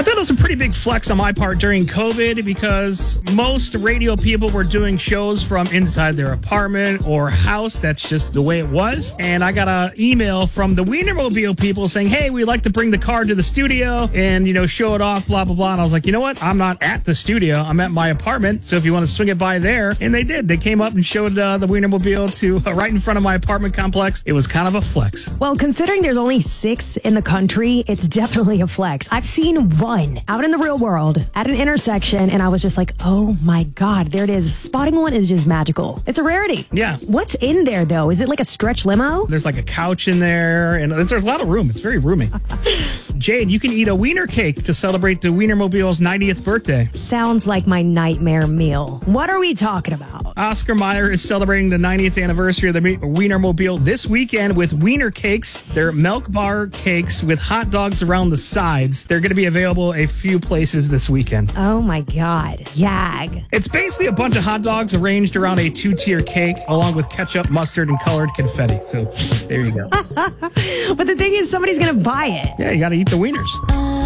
thought it was a pretty big flex on my part during COVID because most radio people were doing shows from inside their apartment or house. That's just the way it was. And I got an email from the Wienermobile people saying, hey, we'd like to bring the car to the studio and, show it off, blah, blah, blah. And I was like, you know what? I'm not at the studio. I'm at my apartment. So if you want to swing it by there. And they did. They came up and showed the Wienermobile to right in front of my apartment complex. It was kind of a flex. Well, considering there's only 6 in the country, it's definitely a flex. I've seen one out in the real world at an intersection, and I was just like, oh my God, there it is. Spotting one is just magical. It's a rarity. Yeah. What's in there, though? Is it like a stretch limo? There's like a couch in there, and there's a lot of room. It's very roomy. Jade, you can eat a wiener cake to celebrate the Wienermobile's 90th birthday. Sounds like my nightmare meal. What are we talking about? Oscar Mayer is celebrating the 90th anniversary of the Wienermobile this weekend with wiener cakes. They're milk bar cakes with hot dogs around the sides. They're going to be available a few places this weekend. Oh my God. Yag. It's basically a bunch of hot dogs arranged around a 2-tier cake along with ketchup, mustard, and colored confetti. So there you go. But the thing is, somebody's going to buy it. Yeah, you got to eat the wieners.